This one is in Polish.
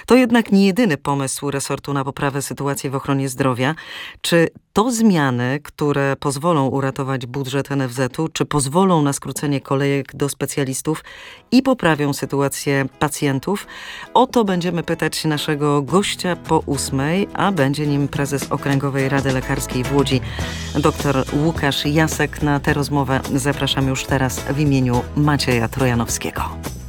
To jednak nie jedyny pomysł resortu na poprawę sytuacji w ochronie zdrowia. Czy to zmiany, które pozwolą uratować budżet NFZ-u, czy pozwolą na skrócenie kolejek do specjalistów i poprawią sytuację pacjentów? O to będziemy pytać naszego gościa po 8:00, a będzie nim prezes Okręgowej Rady Lekarskiej w Łodzi, dr Łukasz Jasek. Na tę rozmowę zapraszam już teraz w imieniu Macieja Trojanowskiego.